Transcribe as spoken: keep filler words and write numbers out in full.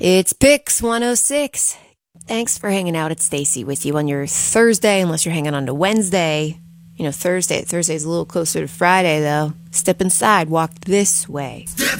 It's Pix one oh six. Thanks for hanging out. It's Stacy with you on your Thursday, unless you're hanging on to Wednesday. You know, Thursday. Thursday's a little closer to Friday, though. Step inside. Walk this way. Step